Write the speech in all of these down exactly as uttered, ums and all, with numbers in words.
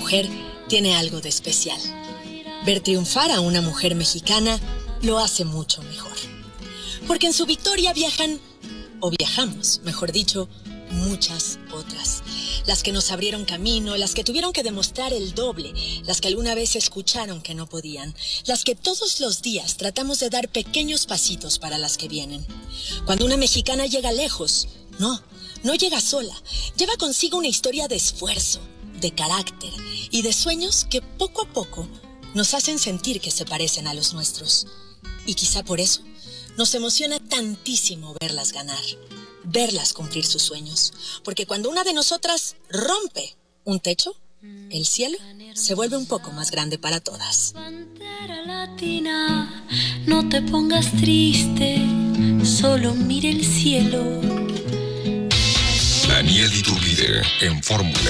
mujer tiene algo de especial. Ver triunfar a una mujer mexicana lo hace mucho mejor. Porque en su victoria viajan, o viajamos, mejor dicho, muchas otras. Las que nos abrieron camino, las que tuvieron que demostrar el doble, las que alguna vez escucharon que no podían, las que todos los días tratamos de dar pequeños pasitos para las que vienen. Cuando una mexicana llega lejos, no, no llega sola, lleva consigo una historia de esfuerzo, de carácter y de sueños que poco a poco nos hacen sentir que se parecen a los nuestros. Y quizá por eso nos emociona tantísimo verlas ganar, verlas cumplir sus sueños. Porque cuando una de nosotras rompe un techo, el cielo se vuelve un poco más grande para todas. Pantera latina, no te pongas triste, solo mire el cielo. Daniel Iturbide en Fórmula.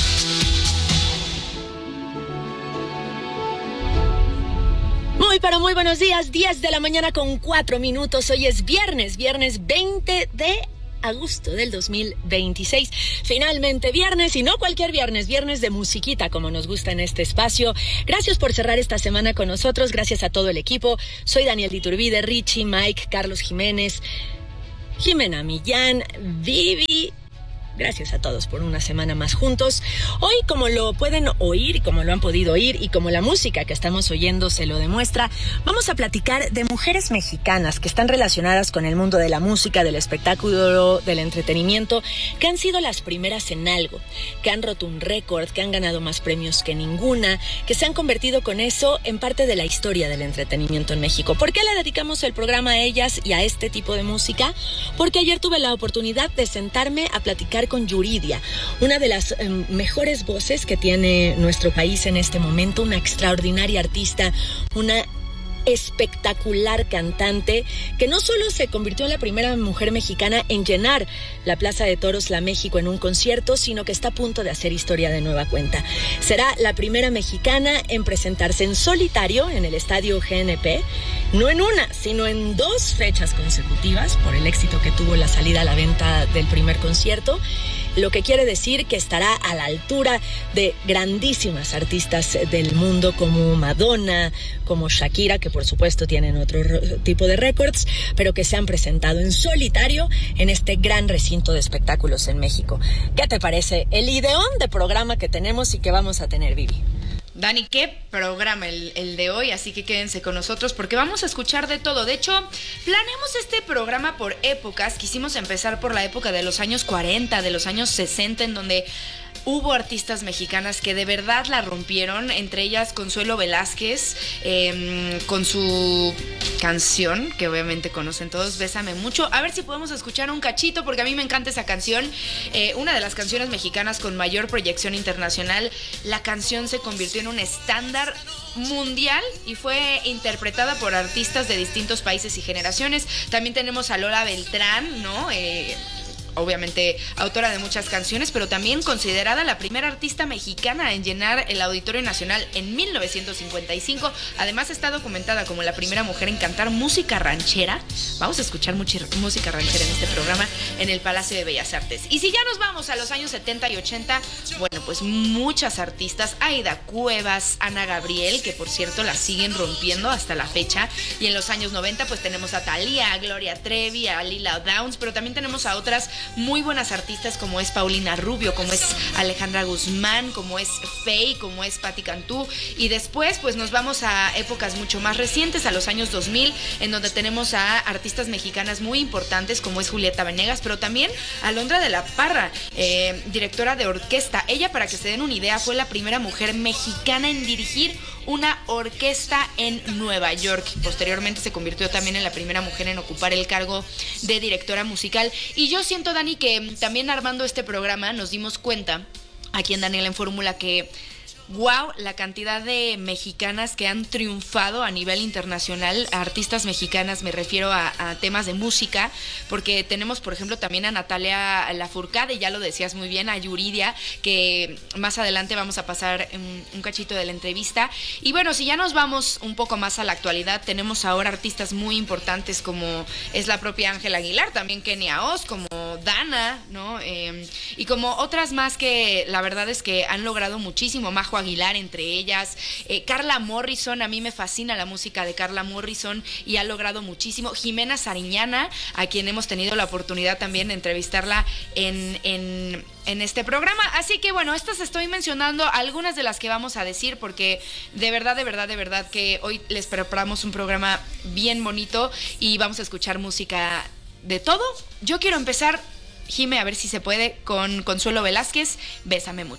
Muy pero muy buenos días, diez de la mañana con cuatro minutos. Hoy es viernes, viernes veinte de agosto del dos mil veintiséis. Finalmente viernes, y no cualquier viernes, viernes de musiquita como nos gusta en este espacio. Gracias por cerrar esta semana con nosotros, gracias a todo el equipo. Soy Daniel Iturbide, Richie, Mike, Carlos Jiménez, Jimena Millán, Vivi. Gracias a todos por una semana más juntos. Hoy, como lo pueden oír y como lo han podido oír y como la música que estamos oyendo se lo demuestra, vamos a platicar de mujeres mexicanas que están relacionadas con el mundo de la música, del espectáculo, del entretenimiento, que han sido las primeras en algo, que han roto un récord, que han ganado más premios que ninguna, que se han convertido con eso en parte de la historia del entretenimiento en México. ¿Por qué le dedicamos el programa a ellas y a este tipo de música? Porque ayer tuve la oportunidad de sentarme a platicar con Yuridia, una de las eh, mejores voces que tiene nuestro país en este momento, una extraordinaria artista, una espectacular cantante que no solo se convirtió en la primera mujer mexicana en llenar la Plaza de Toros La México en un concierto, sino que está a punto de hacer historia de nueva cuenta. Será la primera mexicana en presentarse en solitario en el Estadio G N P, no en una, sino en dos fechas consecutivas por el éxito que tuvo la salida a la venta del primer concierto, lo que quiere decir que estará a la altura de grandísimas artistas del mundo como Madonna, como Shakira, que por supuesto tienen otro tipo de récords, pero que se han presentado en solitario en este gran recinto de espectáculos en México. ¿Qué te parece el ideón de programa que tenemos y que vamos a tener, Vivi? Dani, qué programa el, el de hoy, así que quédense con nosotros porque vamos a escuchar de todo. De hecho, planeamos este programa por épocas. Quisimos empezar por la época de los años cuarenta, de los años sesenta, en donde hubo artistas mexicanas que de verdad la rompieron, entre ellas Consuelo Velázquez, eh, con su canción, que obviamente conocen todos, Bésame Mucho. A ver si podemos escuchar un cachito, porque a mí me encanta esa canción. Eh, una de las canciones mexicanas con mayor proyección internacional. La canción se convirtió en un estándar mundial y fue interpretada por artistas de distintos países y generaciones. También tenemos a Lola Beltrán, ¿no? Eh... obviamente autora de muchas canciones, pero también considerada la primera artista mexicana en llenar el Auditorio Nacional en mil novecientos cincuenta y cinco. Además está documentada como la primera mujer en cantar música ranchera. Vamos a escuchar mucha música ranchera en este programa en el Palacio de Bellas Artes. Y si ya nos vamos a los años setenta y ochenta, bueno, pues muchas artistas, Aida Cuevas, Ana Gabriel, que por cierto la siguen rompiendo hasta la fecha, y en los años noventa pues tenemos a Thalía, a Gloria Trevi, a Lila Downs, pero también tenemos a otras muy buenas artistas como es Paulina Rubio, como es Alejandra Guzmán, como es Faye, como es Patti Cantú. Y después pues nos vamos a épocas mucho más recientes, a los años dos mil, en donde tenemos a artistas mexicanas muy importantes como es Julieta Venegas, pero también Alondra de la Parra, eh, directora de orquesta. Ella, para que se den una idea, fue la primera mujer mexicana en dirigir una orquesta en Nueva York. Posteriormente se convirtió también en la primera mujer en ocupar el cargo de directora musical. Y yo siento, Dani, que también armando este programa nos dimos cuenta, aquí en Daniel en Fórmula, que wow, la cantidad de mexicanas que han triunfado a nivel internacional, artistas mexicanas, me refiero a, a temas de música, porque tenemos, por ejemplo, también a Natalia Lafourcade, ya lo decías muy bien, a Yuridia, que más adelante vamos a pasar un, un cachito de la entrevista. Y bueno, si ya nos vamos un poco más a la actualidad, tenemos ahora artistas muy importantes como es la propia Ángela Aguilar, también Kenia Oz, como Dana, ¿no? Eh, y como otras más que la verdad es que han logrado muchísimo. Majo Majo Aguilar entre ellas. Eh, Carla Morrison, a mí me fascina la música de Carla Morrison y ha logrado muchísimo. Jimena Sariñana, a quien hemos tenido la oportunidad también de entrevistarla en, en, en este programa. Así que bueno, estas estoy mencionando algunas de las que vamos a decir porque de verdad, de verdad, de verdad que hoy les preparamos un programa bien bonito y vamos a escuchar música de todo. Yo quiero empezar, Jime, a ver si se puede, con Consuelo Velázquez, Bésame Mucho.